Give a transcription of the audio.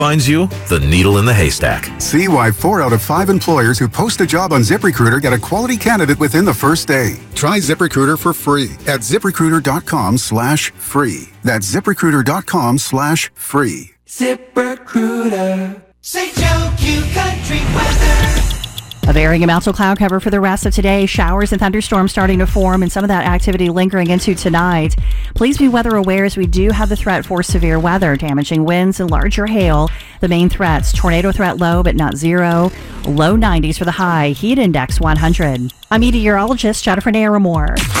finds you the needle in the haystack. See why 4 out of 5 employers who post a job on ZipRecruiter get a quality candidate within the first day. Try ZipRecruiter for free at ZipRecruiter.com/free. That's ZipRecruiter.com/free. ZipRecruiter. St. Joe Q Country Weather. A varying amounts of cloud cover for the rest of today. Showers and thunderstorms starting to form, and some of that activity lingering into tonight. Please be weather aware as we do have the threat for severe weather, damaging winds and larger hail. The main threats: tornado threat low but not zero. Low 90s for the high. Heat index 100. I'm meteorologist Jennifer Naramore.